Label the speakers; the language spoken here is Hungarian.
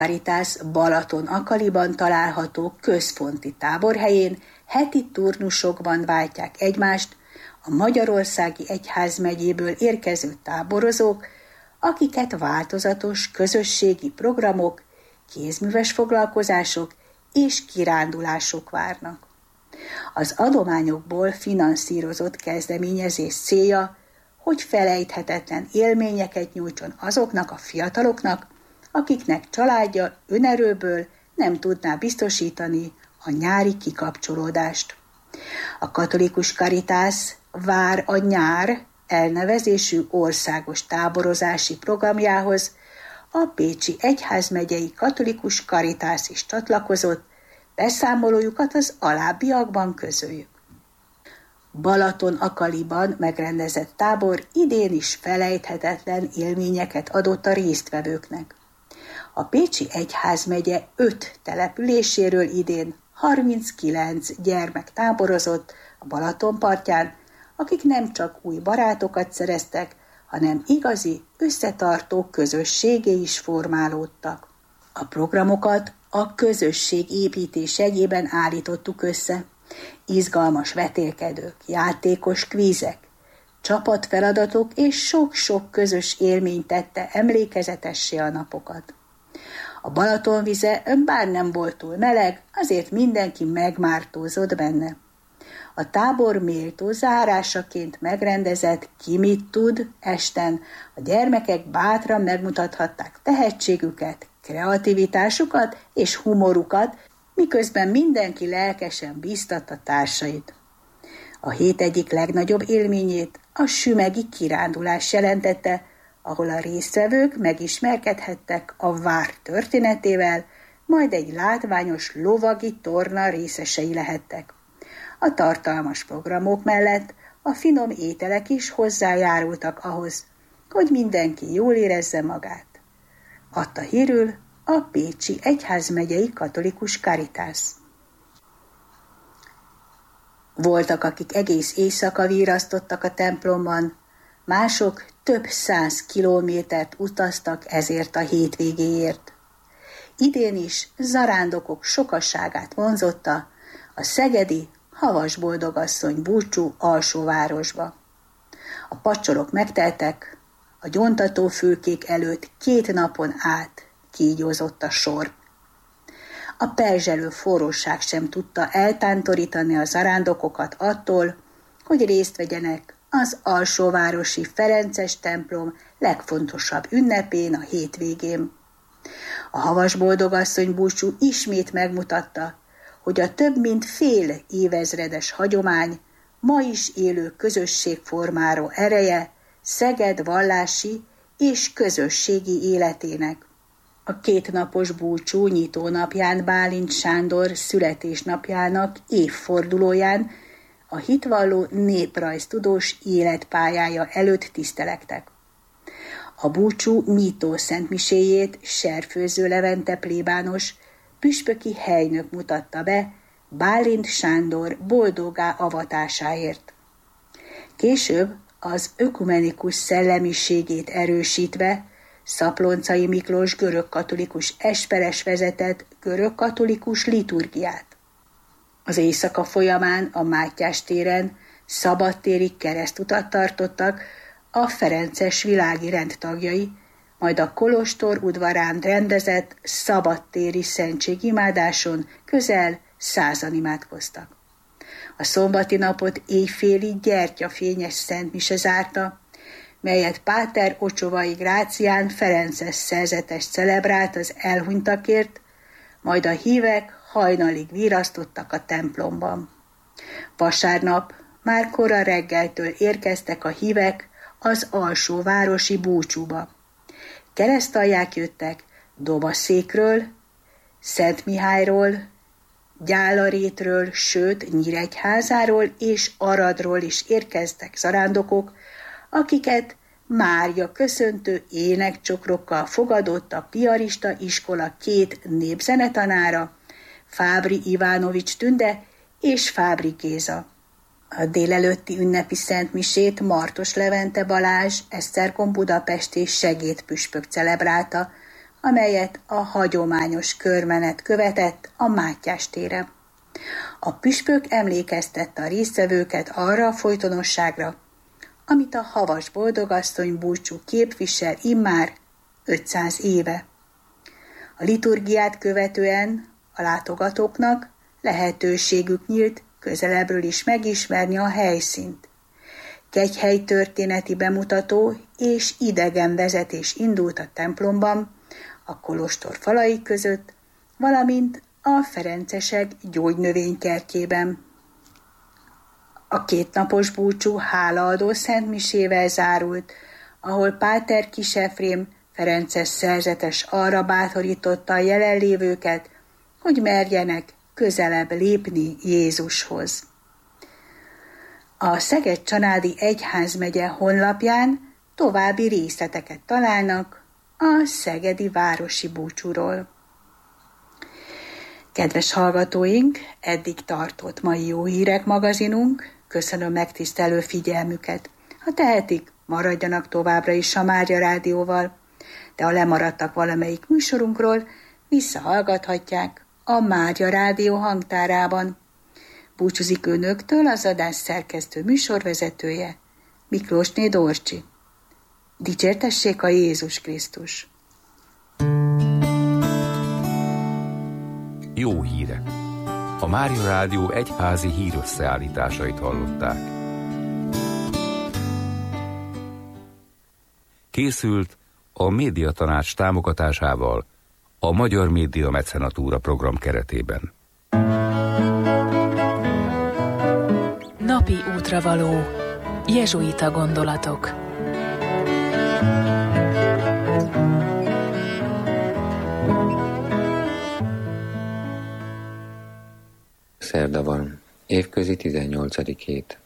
Speaker 1: Caritas Balaton-Akaliban található központi táborhelyén heti turnusokban váltják egymást a Magyarországi Egyházmegyéből érkező táborozók, akiket változatos közösségi programok, kézműves foglalkozások és kirándulások várnak. Az adományokból finanszírozott kezdeményezés célja, hogy felejthetetlen élményeket nyújtson azoknak a fiataloknak, akiknek családja önerőből nem tudná biztosítani a nyári kikapcsolódást. A Katolikus Caritas Vár a nyár elnevezésű országos táborozási programjához a Pécsi Egyházmegyei Katolikus Caritas is csatlakozott, beszámolójukat az alábbiakban közöljük. Balaton-Akaliban megrendezett tábor idén is felejthetetlen élményeket adott a résztvevőknek. A Pécsi Egyházmegye 5 településéről idén 39 gyermek táborozott a Balaton partján, akik nem csak új barátokat szereztek, hanem igazi, összetartó közösségé is formálódtak. A programokat a közösség építés jegyében állítottuk össze. Izgalmas vetélkedők, játékos kvízek, csapatfeladatok és sok-sok közös élmény tette emlékezetessé a napokat. A Balaton vize bár nem volt túl meleg, azért mindenki megmártózott benne. A tábor méltó zárásaként megrendezett Ki mit tud esten a gyermekek bátran megmutathatták tehetségüket, kreativitásukat és humorukat, miközben mindenki lelkesen bíztatta társait. A hét egyik legnagyobb élményét a sümegi kirándulás jelentette, ahol a résztvevők megismerkedhettek a vár történetével, majd egy látványos lovagi torna részesei lehettek. A tartalmas programok mellett a finom ételek is hozzájárultak ahhoz, hogy mindenki jól érezze magát. Adta hírül a Pécsi Egyházmegyei Katolikus Caritas. Voltak, akik egész éjszaka virrasztottak a templomban, mások több 100 kilométert utaztak ezért a hétvégéért. Idén is zarándokok sokaságát vonzotta a szegedi Havasboldogasszony búcsú alsóvárosba. A pacsorok megteltek, a gyóntatófülkék előtt 2 napon át kígyózott a sor. A perzselő forróság sem tudta eltántorítani a zarándokokat attól, hogy részt vegyenek az alsóvárosi Ferences templom legfontosabb ünnepén a hétvégén. A Havasboldogasszony búcsú ismét megmutatta, hogy a több mint fél évezredes hagyomány ma is élő közösségformáló ereje Szeged vallási és közösségi életének. A 2 napos búcsú nyitónapján Bálint Sándor születésnapjának évfordulóján a hitvalló néprajztudós életpályája előtt tisztelektek. A búcsú nyitó szentmiséjét Serfőző Levente plébános püspöki helynök mutatta be Bálint Sándor boldoggá avatásáért. Később az ökumenikus szellemiségét erősítve Szaploncai Miklós görögkatolikus esperes vezetett görögkatolikus liturgiát. Az éjszaka folyamán a Mátyás téren szabadtéri keresztutat tartottak a ferences világi rend tagjai, majd a kolostor udvarán rendezett szabadtéri szentségimádáson közel 100-an imádkoztak. A szombati napot éjféli gyertyafényes szentmise zárta, melyet Páter Ocsovai Grácián ferences szerzetes celebrált az elhunytakért, majd a hívek hajnalig virrasztottak a templomban. Vasárnap már kora reggeltől érkeztek a hívek az alsóvárosi búcsúba. Keresztalják jöttek Dobaszékről, Szentmihályról, Gyálarétről, sőt Nyíregyházáról és Aradról is érkeztek zarándokok, akiket Mária köszöntő énekcsokrokkal fogadott a piarista iskola 2 népzenetanára, Fábri Ivánovics Tünde és Fábri Géza. A délelőtti ünnepi szentmisét Martos Levente Balázs, Esztergom budapesti segédpüspök celebrálta amelyet a hagyományos körmenet követett a Mátyás téren. A püspök emlékeztette a résztvevőket arra a folytonosságra, amit a havas boldogasszony búcsú képvisel immár 500 éve. A liturgiát követően a látogatóknak lehetőségük nyílt közelebbről is megismerni a helyszínt. Kegyhely történeti bemutató és idegenvezetés indult a templomban, a kolostor falai között, valamint a ferencesek gyógynövénykertjében. A kétnapos búcsú hálaadó szentmisével zárult, ahol Páter Kisefrém ferences szerzetes arra bátorította a jelenlévőket, hogy merjenek közelebb lépni Jézushoz. A Szeged-Csanádi Egyházmegye honlapján további részleteket találnak a szegedi városi búcsúról. Kedves hallgatóink, eddig tartott mai Jó Hírek magazinunk. Köszönöm megtisztelő figyelmüket. Ha tehetik, maradjanak továbbra is a Mária Rádióval, de ha lemaradtak valamelyik műsorunkról, visszahallgathatják a Mária Rádió hangtárában. Búcsúzik önöktől az adás szerkesztő műsorvezetője, Miklósné Dorcsi. Dicsértessék a Jézus Krisztus!
Speaker 2: Jó hírek! A Mária Rádió egyházi hírösszeállításait hallották. Készült a Médiatanács támogatásával a Magyar Média Mecenatúra program keretében.
Speaker 3: Napi útravaló. Jezsuita gondolatok.
Speaker 4: Szerda van, évközi 18. hét.